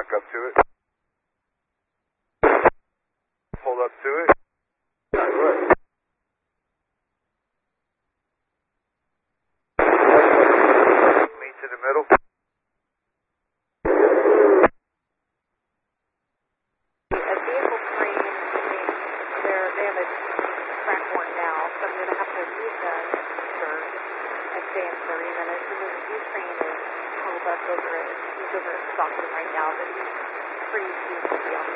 back up to it. Hold up to it. Right. Meet in the middle. Stay in 30 minutes, and then the train is pulled up over it. He's over at Stockton right now, but he's pretty soon to be on